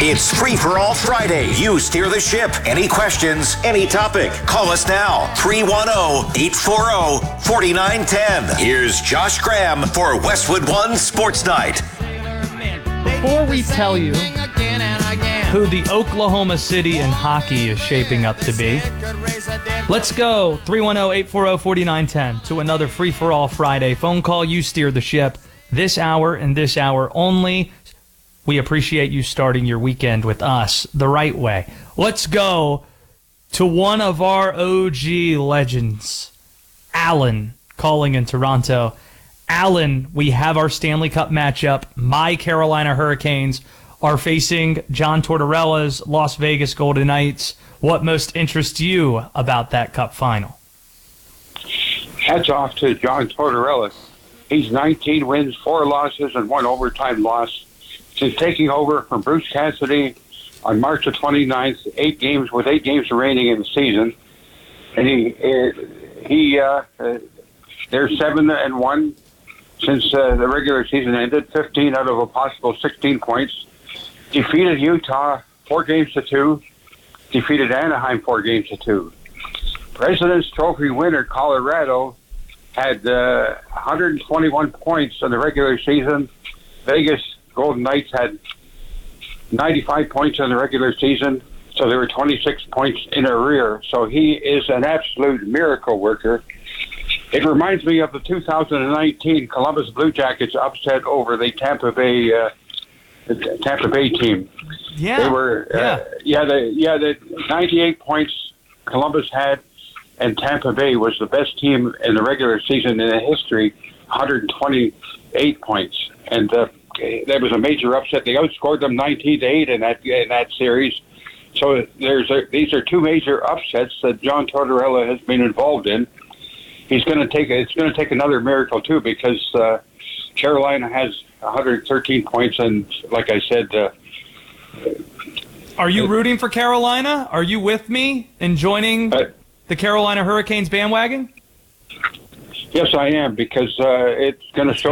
It's Free for All Friday. You steer the ship. Any questions, any topic. Call us now. 310-840-4910. Here's Josh Graham for Westwood One Sports Night. Before we tell you who the Oklahoma City in hockey is shaping up to be, let's go 310-840-4910 to another Free for All Friday phone call. You steer the ship this hour and this hour only. We appreciate you starting your weekend with us the right way. Let's go to one of our OG legends, Alan, calling in Toronto. Alan, we have our Stanley Cup matchup. My Carolina Hurricanes are facing John Tortorella's Las Vegas Golden Knights. What most interests you about that Cup final? Hats off to John Tortorella. He's 19 wins, 4 losses, and 1 overtime loss since taking over from Bruce Cassidy on March the 29th. 8 games remaining in the season, and they're 7-1 since the regular season ended. 15 out of a possible 16 points. Defeated Utah 4-2. Defeated Anaheim 4-2. President's Trophy winner Colorado had 121 points in the regular season. Vegas Golden Knights had 95 points in the regular season, so they were 26 points in arrear. So he is an absolute miracle worker. It reminds me of the 2019 Columbus Blue Jackets upset over the Tampa Bay team. Yeah, they were the 98 points Columbus had, and Tampa Bay was the best team in the regular season in the history, 128 points, and that was a major upset. They outscored them 19-8 in that series. So these are 2 major upsets that John Tortorella has been involved in. It's going to take another miracle too, because Carolina has 113 points, and like I said, are you rooting for Carolina? Are you with me in joining the Carolina Hurricanes bandwagon? Yes, I am, because it's going to show